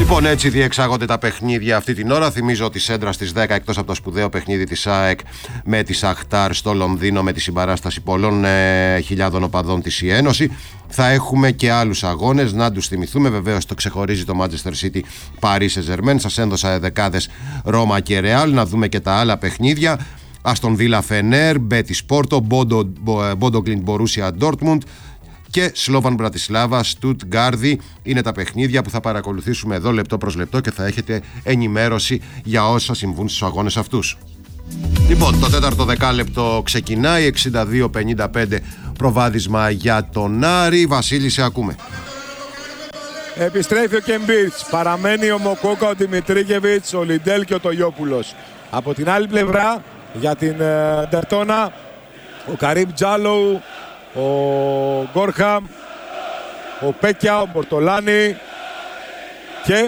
Λοιπόν, έτσι διεξάγονται τα παιχνίδια αυτή την ώρα. Θυμίζω ότι Σέντρα στις 10, εκτός από το σπουδαίο παιχνίδι της ΑΕΚ με τη Σαχτάρ στο Λονδίνο, με τη συμπαράσταση πολλών χιλιάδων οπαδών της η Ένωση, θα έχουμε και άλλους αγώνες να τους θυμηθούμε. Βεβαίως το ξεχωρίζει το Manchester City Paris Saint-Germain. Σας έδωσα δεκάδες Ρώμα και Ρεάλ. Να δούμε και τα άλλα παιχνίδια. Αστον Βίλα Φενέρ, Μπέτις Πόρτο, Μπόντο Γκλιντ Μπορούσια Ντόρτμουντ και Σλόβαν Μπρατισλάβα Στουτγκάρδη. Είναι τα παιχνίδια που θα παρακολουθήσουμε εδώ λεπτό προς λεπτό και θα έχετε ενημέρωση για όσα συμβούν στους αγώνες αυτούς. Λοιπόν, το τέταρτο δεκάλεπτο ξεκινάει. 62-55 προβάδισμα για τον Άρη. Βασίλη, σε ακούμε. Επιστρέφει ο Κεμπίρτς. Παραμένει ο Μοκόκα, ο Δημητρίκεβιτς, ο Λιντέλ και ο Τογιόπουλος. Από την άλλη πλευρά, για την Ντερτόνα, ο Καρίμ Τζάλοου, ο Γκόρχαμ, ο Πέκια, ο Μπορτολάνη και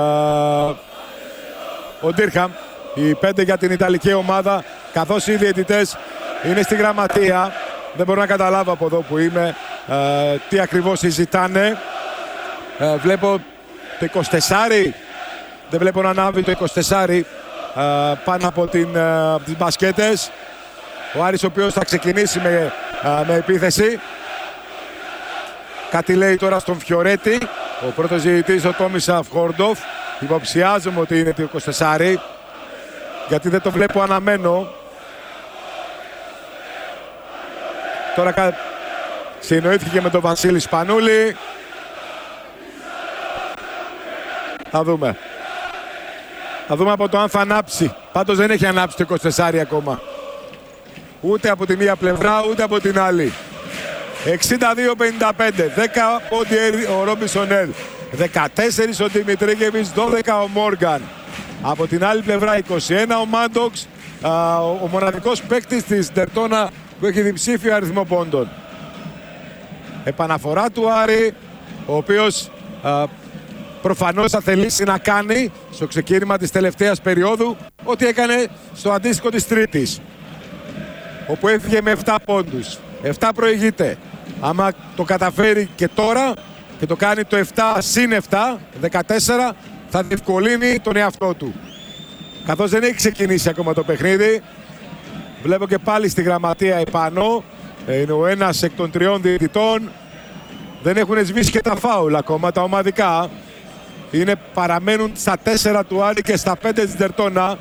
ο Ντίρχαμ. Οι 5 για την Ιταλική ομάδα, καθώς οι διαιτητές είναι στη γραμματεία. Δεν μπορώ να καταλάβω από εδώ που είμαι τι ακριβώς συζητάνε. Βλέπω το 24, δεν βλέπω να ανάβει το 24 πάνω από τις μπασκέτες. Ο Άρης, ο οποίος θα ξεκινήσει με επίθεση. Κάτι λέει τώρα στον Φιωρέτη. Ο πρώτος διαιτητής, ο Τόμισαφ Χόρντοφ. Υποψιάζομαι ότι είναι το 24, γιατί δεν το βλέπω αναμένο. Τώρα συνοήθηκε με τον Βασίλη Σπανούλη. Θα δούμε. Θα δούμε από το αν θα ανάψει. Πάντως δεν έχει ανάψει το 24 ακόμα. Ούτε από τη μία πλευρά, ούτε από την άλλη. 62-55. 10 ο Ρόμπινσον Ελ. 14 ο Δημητρίκεβιτς, 12 ο Μόργαν. Από την άλλη πλευρά 21 ο Μάντοξ. Ο μοναδικός παίκτης της Ντερτόνα που έχει διψήφιο αριθμό πόντων. Επαναφορά του Άρη, ο οποίος προφανώς θα θελήσει να κάνει στο ξεκίνημα της τελευταίας περίοδου ό,τι έκανε στο αντίστοιχο της Τρίτης, όπου έφυγε με 7 πόντους. 7 προηγείται. Άμα το καταφέρει και τώρα και το κάνει το 7 συν 7, 14, θα διευκολύνει τον εαυτό του. Καθώς δεν έχει ξεκινήσει ακόμα το παιχνίδι, βλέπω και πάλι στη γραμματεία επάνω, είναι ο ένας εκ των 3 διαιτητών. Δεν έχουν σβήσει και τα φάουλ ακόμα, τα ομαδικά. Παραμένουν στα 4 του Άρη και στα 5 της Ντερτόνα.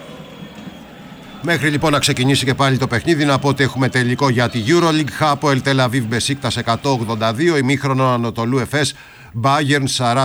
Μέχρι λοιπόν να ξεκινήσει και πάλι το παιχνίδι, να πω ότι έχουμε τελικό για τη EuroLeague. Χάποελ Τελ Αβίβ Μπεσίκτας 182, ημίχρονο Ανατολού Εφές Bayern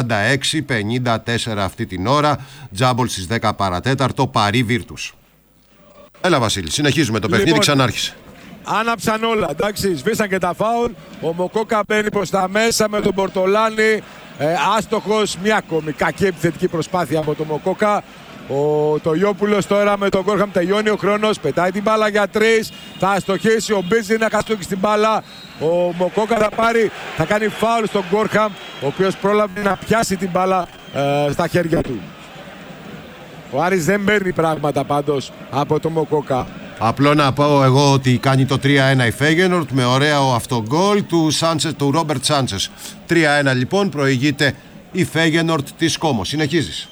46-54 αυτή την ώρα. Τζάμπολ στις 10 παρατέταρτο, Παρί Βίρτους. Έλα Βασίλη, συνεχίζουμε το παιχνίδι, ξανάρχισε. Άναψαν όλα, εντάξει, σβήσαν και τα φάουλ. Ο Μοκόκα μπαίνει προς τα μέσα με τον Μπορτολάνη. Άστοχος, μια ακόμη κακή επιθετική προσπάθεια από τον Μοκόκα. Ο Τογιόπουλος τώρα με τον Γκόρχαμ, τελειώνει ο χρόνος, πετάει την μπάλα για 3, θα αστοχίσει, ο Μπίτζι να χαστούκει στην μπάλα. Ο Μοκόκα θα κάνει φάουλ στον Γκόρχαμ, ο οποίος πρόλαβε να πιάσει την μπάλα στα χέρια του. Ο Άρης δεν παίρνει πράγματα πάντως από τον Μοκόκα. Απλό να πω εγώ ότι κάνει το 3-1 η Φέγενορτ με ωραίο αυτογκόλ του Ρόμπερτ Σάντσες. 3-1 λοιπόν, προηγείται η Φέγενορτ της Κόμο. Συνεχίζεις.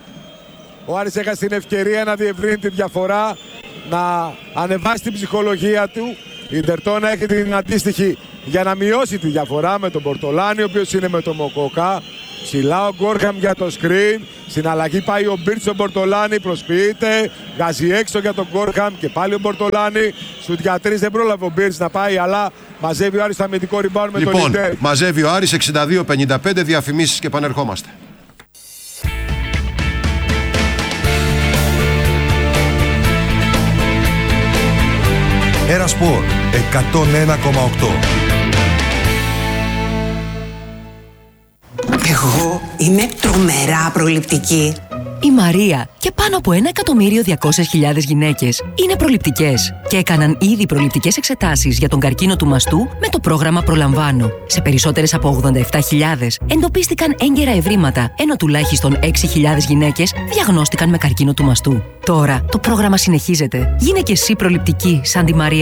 Ο Άρης έχασε την ευκαιρία να διευρύνει τη διαφορά, να ανεβάσει την ψυχολογία του. Η Ντερτόνα έχει την αντίστοιχη για να μειώσει τη διαφορά με τον Μπορτολάνη, ο οποίος είναι με τον Μοκόκα. Ψηλά ο Γκόρχαμ για το screen. Στην αλλαγή πάει ο Μπίρτς, ο Μπορτολάνη προσποιείται. Βγάζει έξω για τον Γκόρχαμ και πάλι ο Μπορτολάνη. Σουτ για 3, δεν πρόλαβε ο Μπίρτς να πάει, αλλά μαζεύει ο Άρης το αμυντικό rebound με τον Λιντέρ. Λοιπόν, μαζεύει ο Άρης 62-55, διαφημίσεις και επανερχόμαστε. Ένα Σπορ 101,8. Εγώ είμαι τρομερά προληπτική. Η Μαρία και πάνω από 1.200.000 γυναίκες είναι προληπτικές και έκαναν ήδη προληπτικές εξετάσεις για τον καρκίνο του μαστού με το πρόγραμμα Προλαμβάνω. Σε περισσότερες από 87.000 εντοπίστηκαν έγκαιρα ευρήματα, ενώ τουλάχιστον 6.000 γυναίκες διαγνώστηκαν με καρκίνο του μαστού. Τώρα το πρόγραμμα συνεχίζεται. Γίνε και εσύ προληπτική σαν τη Μαρία.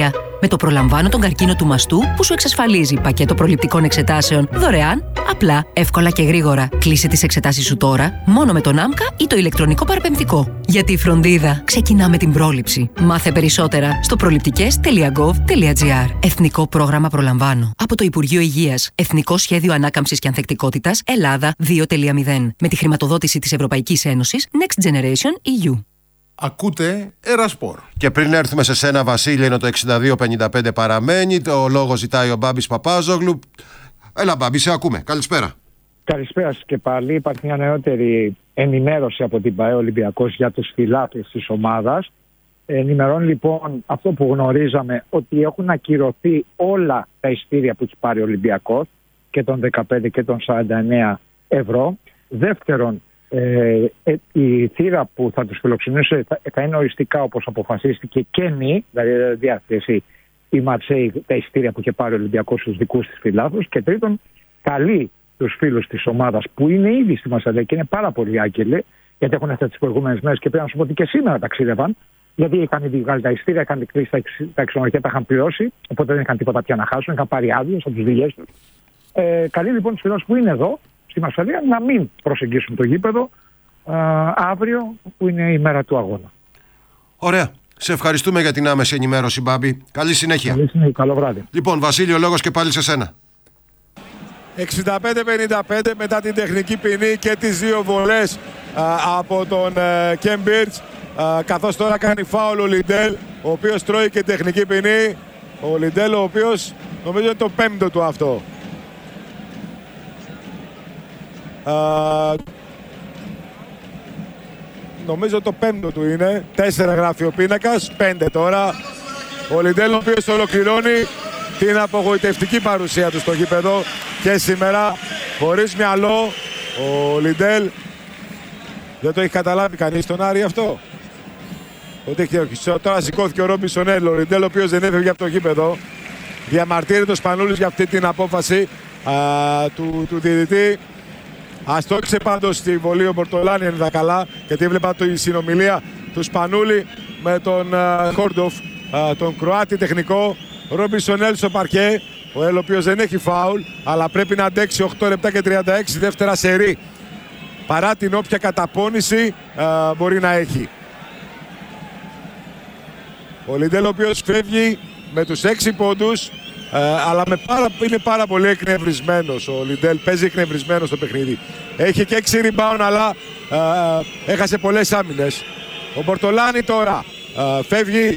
Με το Προλαμβάνω τον καρκίνο του μαστού που σου εξασφαλίζει πακέτο προληπτικών εξετάσεων δωρεάν, απλά, εύκολα και γρήγορα. Κλείσε τις εξετάσεις σου τώρα, μόνο με τον ΆΜΚΑ ή το ηλεκτρονικό παραπεμφτικό. Γιατί η φροντίδα ξεκινά με την πρόληψη. Μάθε περισσότερα στο προληπτικές.gov.gr. Εθνικό πρόγραμμα Προλαμβάνω. Από το Υπουργείο Υγείας. Εθνικό Σχέδιο Ανάκαμψης και Ανθεκτικότητας Ελλάδα 2.0. Με τη χρηματοδότηση της Ευρωπαϊκής Ένωσης Next Generation EU. Ακούτε Ερασπορ. Και πριν έρθουμε σε σένα, Βασίλη, είναι το 62-55 παραμένει. Το λόγο ζητάει ο Μπάμπης Παπάζογλου. Έλα, Μπάμπη, σε ακούμε. Καλησπέρα. Καλησπέρα σας και πάλι. Υπάρχει μια νεότερη ενημέρωση από την ΠΑΕ Ολυμπιακός για τους φιλάθλους της ομάδας. Ενημερώνει λοιπόν αυτό που γνωρίζαμε, ότι έχουν ακυρωθεί όλα τα εισιτήρια που έχει πάρει ο Ολυμπιακός, και των 15 και των 49 ευρώ. Δεύτερον, η θύρα που θα τους φιλοξενήσει θα είναι οριστικά όπως αποφασίστηκε και μη, δηλαδή διάθεση η Μαρσέη τα εισιτήρια που είχε πάρει ο Ολυμπιακός στους δικούς της φιλάθλους. Και τρίτον, καλεί τους φίλους της ομάδας που είναι ήδη στη Μασσαλία και είναι πάρα πολύ άγγελοι, γιατί έχουν έρθει τις προηγούμενες μέρες και πρέπει να σου πω ότι και σήμερα ταξίδευαν, γιατί είχαν ήδη βγάλει τα εισιτήρια, είχαν κλείσει τα ξενοδοχεία, τα είχαν πληρώσει, οπότε δεν είχαν τίποτα πια να χάσουν, είχαν πάρει άδειες από τις δουλειές τους. Καλεί λοιπόν τους φίλους που είναι εδώ στη Μασσαλία να μην προσεγγίσουν το γήπεδο αύριο που είναι η μέρα του αγώνα. Ωραία. Σε ευχαριστούμε για την άμεση ενημέρωση, Μπάμπη. Καλή συνέχεια. Καλή συνέχεια. Καλό βράδυ. Λοιπόν, Βασίλη, ο λόγος και πάλι σε σένα. 65-55 μετά την τεχνική ποινή και τις δύο βολές από τον Κέμπιρτς, καθώς τώρα κάνει φάουλ ο Λιντέλ, ο οποίος τρώει και τεχνική ποινή. Ο Λιντέλ, ο οποίος νομίζω είναι το πέμπτο του αυτό. Νομίζω το πέμπτο του είναι. 4 γράφει ο πίνακας, 5 τώρα. Ο Λιντέλ, ο οποίος ολοκληρώνει την απογοητευτική παρουσία του στο γήπεδο και σήμερα, χωρίς μυαλό. Ο Λιντέλ δεν το έχει καταλάβει κανείς τον Άρη αυτό. Τώρα σηκώθηκε ο Ρομπισονέλ. Ο Λιντέλ, ο οποίος δεν έφευγε από το γήπεδο. Διαμαρτύρεται ο Σπανούλης για αυτή την απόφαση του διαιτητή. Αστόχησε πάντως στη βολή ο Μπορτολάνη, είναι καλά, γιατί έβλεπα τη συνομιλία του Σπανούλη με τον Κόρντοφ, τον Κροάτι τεχνικό. Ρομπισονέλ στο παρκέ, ο Ελ, ο οποίος δεν έχει φάουλ, αλλά πρέπει να αντέξει 8 λεπτά και 36 δεύτερα σερί, παρά την όποια καταπώνηση μπορεί να έχει. Ο Λιντέλ, ο οποίος φεύγει με τους 6 πόντους, αλλά είναι πάρα πολύ εκνευρισμένος. Ο Λιντέλ παίζει εκνευρισμένος στο παιχνίδι. Έχει και 6 rebound, αλλά έχασε πολλές άμυνες. Ο Μπορτολάνη τώρα φεύγει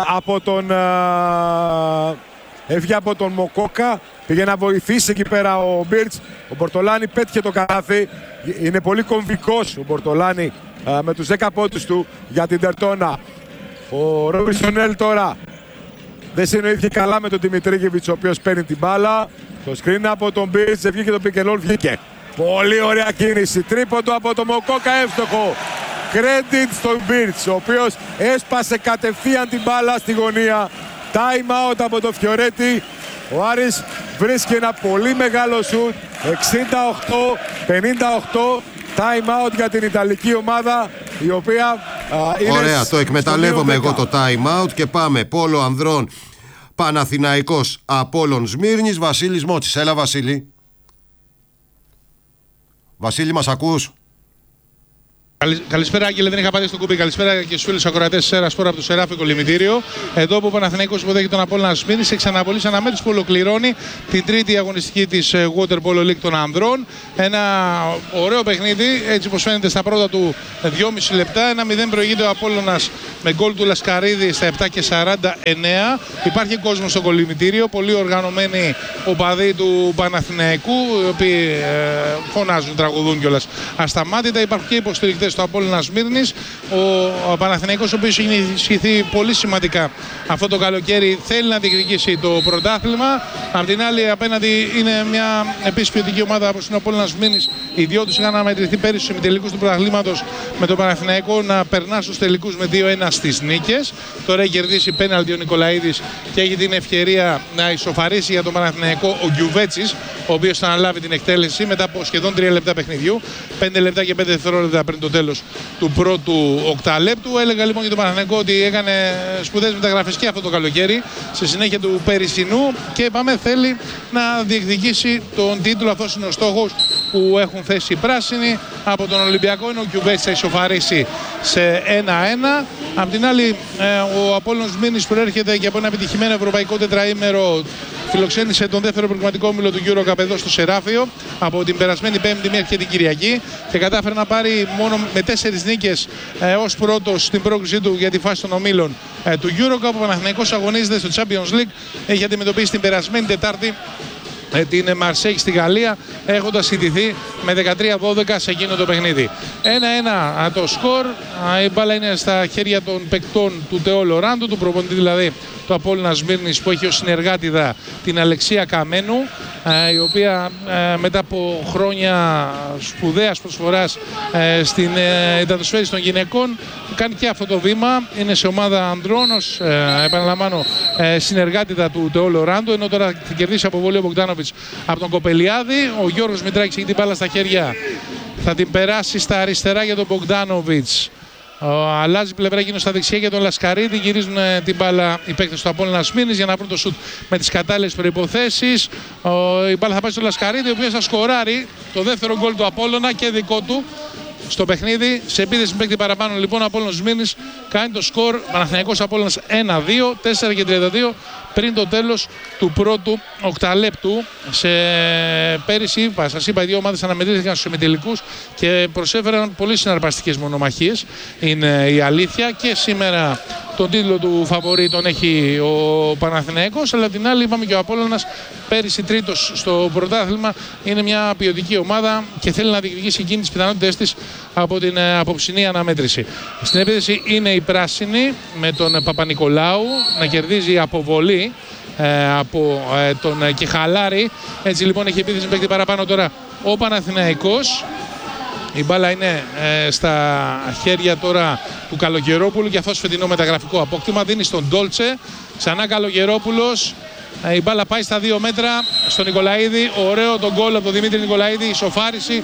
από τον Μοκόκα. Πήγε να βοηθήσει εκεί πέρα ο Μπίρτς. Ο Μπορτολάνη πέτυχε το καλάθι. Είναι πολύ κομβικός ο Μπορτολάνη με τους 10 πόντους του για την Τερτόνα. Ο Ρομπισονέλ τώρα δεν συνοήθηκε καλά με τον Δημητρίκεβιτς, ο οποίος παίρνει την μπάλα. Το screen από τον Μπίρτς, δεν βγήκε το pick and roll, βγήκε. Πολύ ωραία κίνηση. Τρίποντο από τον Μοκόκα, εύστοχο. Credit στον Μπίρτς, ο οποίος έσπασε κατευθείαν την μπάλα στη γωνία. Time out από το Φιωρέτη. Ο Άρης βρίσκει ένα πολύ μεγάλο σουτ. 68-58. Time out για την Ιταλική ομάδα, η οποία είναι... Ωραία, το εκμεταλλεύομαι εγώ το time out και πάμε. Πόλο ανδρών, Παναθηναϊκός, Απόλλων Σμύρνης, Βασίλης Μότσης. Έλα, Βασίλη. Βασίλη, μας ακούς? Καλησπέρα, Άγγελε, δεν είχα πατήσει το κουμπί. Καλησπέρα και στους φίλους ακροατές της Ερασπορ από το Σεράφη Κολυμητήριο. Εδώ που ο Παναθηναϊκός υποδέχει τον Απόλλωνα Σμύρνης σε ξαναπολύς αναμέτρηση που ολοκληρώνει την τρίτη αγωνιστική της Water Polo League των ανδρών. Ένα ωραίο παιχνίδι, έτσι όπως φαίνεται στα πρώτα του 2,5 λεπτά. 1-0 προηγείται ο Απόλλωνας με γκολ του Λασκαρίδη στα 7 και 49. Υπάρχει κόσμο στο Κολυμητήριο, πολύ οργανωμένοι οπαδοί του Παναθηναϊκού, οι οποίοι φωνάζουν, τραγουδούν κιόλας ασταμάτητα. Υπάρχουν και υποστηρικτές στο Απόλλωνα Σμύρνης. Ο Παναθηναϊκός, ο οποίος έχει ενισχυθεί πολύ σημαντικά αυτό το καλοκαίρι, θέλει να διεκδικήσει το πρωτάθλημα. Απ' την άλλη, απέναντι είναι μια επίσης ποιοτική ομάδα όπως είναι ο Απόλλωνας Σμύρνης. Οι δυο τους είχαν αναμετρηθεί πέρυσι στους ημιτελικούς του πρωταθλήματος, με τον Παναθηναϊκό να περνά στους τελικούς με 2-1 στις νίκες. Τώρα έχει κερδίσει πέναλτι ο Νικολαίδης και έχει την ευκαιρία να ισοφαρίσει για τον Παναθηναϊκό ο Γκιουβέτσης, ο οποίος θα αναλάβει την εκτέλεση μετά από σχεδόν 3 λεπτά παιχνιδιού. 5 λεπτά και 5 δευτερόλεπτα πριν το τέλος τέλος του πρώτου οκταλέπτου. Έλεγα λοιπόν για τον Παναθηναϊκό ότι έκανε σπουδαίες μεταγραφές και αυτό το καλοκαίρι στη συνέχεια του περσινού και είπαμε θέλει να διεκδικήσει τον τίτλο. Αυτός είναι ο στόχος που έχουν θέσει οι πράσινοι. Από τον Ολυμπιακό είναι ο Κιουβέτσι θα ισοφαρίσει σε 1-1. Απ' την άλλη ο Απόλλωνας Μήνης προέρχεται και από ένα επιτυχημένο ευρωπαϊκό τετραήμερο. Φιλοξένησε τον δεύτερο προκριματικό όμιλο του EuroCup εδώ στο Σεράφιο από την περασμένη Πέμπτη μέχρι και την Κυριακή και κατάφερε να πάρει μόνο με 4 νίκες ως πρώτος στην πρόκρισή του για τη φάση των ομίλων του EuroCup. Ο Παναθηναϊκός αγωνίζεται στο Champions League. Έχει αντιμετωπίσει την περασμένη Τετάρτη την Μαρσέιγ στη Γαλλία, έχοντας ιτηθεί με 13-12 σε εκείνο το παιχνίδι. 1-1 το σκορ. Η μπάλα είναι στα χέρια των παικτών του Τεό Λοράντου, του προπονητή δηλαδή του Απόλλωνα Σμύρνης, που έχει ως συνεργάτηδα την Αλεξία Καμένου, η οποία μετά από χρόνια σπουδαίας προσφοράς στην εντατοσφαίριση των γυναικών κάνει και αυτό το βήμα. Είναι σε ομάδα ανδρών ως επαναλαμβάνω συνεργάτηδα του Τεό Λοράντου, ενώ τώρα θα κερδίσει αποβολή ο Μπογκδάνοβιτς από τον Κοπελιάδη. Ο Γιώργος Μητράκης έχει την μπάλα στα χέρια, θα την περάσει στα αριστερά για τον Μπογκδάνοβιτς. Αλλάζει πλευρά εκείνο στα δεξιά για τον Λασκαρίδη. Γυρίζουν την μπάλα οι παίκτες του Απόλλωνα Σμύρνης για να βρουν το σουτ με τις κατάλληλες προϋποθέσεις. Η μπάλα θα πάει στο Λασκαρίδη, ο οποίος θα σκοράρει το δεύτερο γκολ του Απόλλωνα και δικό του στο παιχνίδι. Σε επίθεση παίκτη παραπάνω λοιπόν ο Απόλλωνας Σμύρνης κάνει το σκορ. Παναθηναϊκός Απόλλωνας 1-2, 4 και 32 πριν το τέλος του πρώτου οκταλέπτου. Πέρυσι, σας είπα, οι δύο ομάδες αναμετρήθηκαν στους ημιτελικούς και προσέφεραν πολύ συναρπαστικές μονομαχίες. Είναι η αλήθεια, και σήμερα τον τίτλο του φαβορί τον έχει ο Παναθηναϊκός, αλλά την άλλη είπαμε και ο Απόλλωνας πέρυσι τρίτος στο πρωτάθλημα. Είναι μια ποιοτική ομάδα και θέλει να διεκδικήσει εκείνη τις πιθανότητες της από την απόψινή αναμέτρηση. Στην επίθεση είναι η πράσινη με τον Παπα-Νικολάου να κερδίζει αποβολή από τον Κεχαλάρη. Έτσι λοιπόν έχει επίθεση παίκτη παραπάνω τώρα ο Παναθηναϊκός. Η μπάλα είναι στα χέρια τώρα του Καλογερόπουλου και αυτός φετινό μεταγραφικό απόκτημα. Δίνει στον Ντόλτσε, ξανά Καλογερόπουλος. Η μπάλα πάει στα 2 μέτρα στον Νικολαίδη. Ωραίο τον γκολ από τον Δημήτρη Νικολαίδη. Ισοφάριση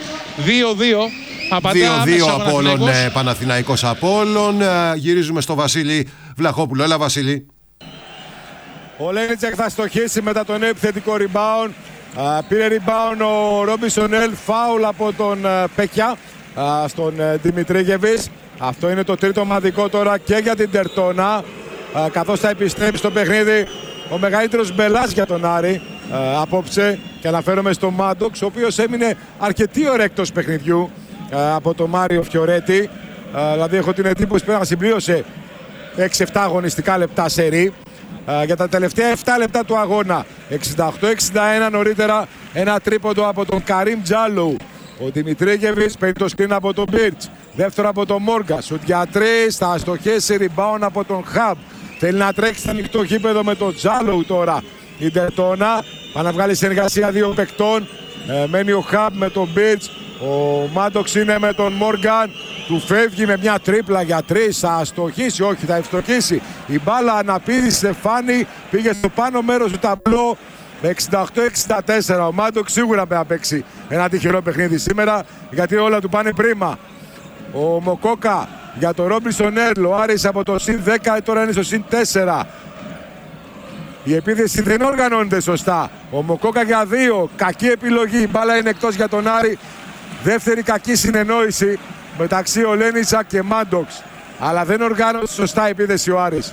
2-2. 2-2 Απόλλων, Παναθηναϊκός Απόλλων. Γυρίζουμε στο Βασίλη Βλαχόπουλο. Έλα Βασίλη. Ο Λένιτσεκ θα στοχίσει μετά το νέο επιθετικό rebound. Πήρε rebound ο Ρόμπινσον Ελ, φάουλ από τον Πεκιά στον Δημητρίγεβιτς. Αυτό είναι το τρίτο ομαδικό τώρα και για την Τερτώνα, καθώς θα επιστρέψει στο παιχνίδι ο μεγαλύτερος μπελάς για τον Άρη απόψε, και αναφέρομαι στο Μάντοξ, ο οποίος έμεινε αρκετή ώρα εκτός παιχνιδιού από τον Μάριο Φιωρέτη. Δηλαδή έχω την εντύπωση που συμπλήρωσε 6-7 αγωνιστικά λεπτά σερί για τα τελευταία 7 λεπτά του αγώνα. 68-61 νωρίτερα, ένα τρίποντο από τον Καρίμ Τζάλου. Ο Δημητρίγεβιτς παίρνει το screen από τον Μπίρτς. Δεύτερο από τον Μόργα. Σουτ για 3, θα στοχέσει, rebound από τον Χαμπ. Θέλει να τρέξει στο ανοιχτό γήπεδο με τον Τζάλου τώρα. Η Τερτώνα πάει να βγάλει συνεργασία δύο παικτών. Μένει ο Χαμπ με τον Μπίρτς. Ο Μάντοξ είναι με τον Μόργαν. Του φεύγει με μια τρίπλα για 3. Θα στοχίσει, όχι, θα ευστοχίσει. Η μπάλα αναπήδησε, Στεφάνη. Πήγε στο πάνω μέρος του ταμπλό. 68-64. Ο Μάντοξ σίγουρα πρέπει να παίξει ένα τυχερό παιχνίδι σήμερα, γιατί όλα του πάνε πρίμα. Ο Μοκόκα για τον Ρόμπινσον Ερλ. Ο Άρης από το συν 10 τώρα είναι στο συν 4. Η επίθεση δεν οργανώνεται σωστά. Ο Μοκόκα για 2. Κακή επιλογή. Η μπάλα είναι εκτός για τον Άρη. Δεύτερη κακή συνεννόηση μεταξύ Ολένιτσα και Μάντοξ. Αλλά δεν οργάνωσε σωστά η επίθεση ο Άρης.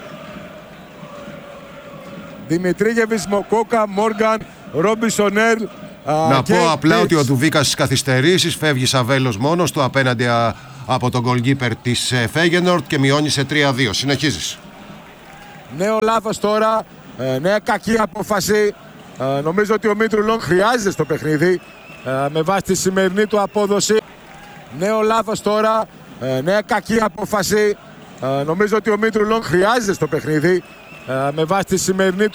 Δημητρίγεβιτς, Μοκόκα, Μόργαν, Ρόμπινσον Ερλ. Να πω απλά ότι ο Ντουβίκας στις καθυστερήσεις φεύγει Σαβέλος μόνος του απέναντι από τον goalkeeper της Φέγενορντ και μειώνει σε 3-2. Συνεχίζεις. Νέο λάθος τώρα, νέα κακή απόφαση. Νομίζω ότι ο Μήτρουλον χρειάζεται στο παιχνίδι με βάση τη σημερινή του απόδοση. Νέο λάθος τώρα, νέα κακή απόφαση. Νομίζω ότι ο Μήτρουλον χρειάζεται στο παιχνίδι με βάση τη σημερινή του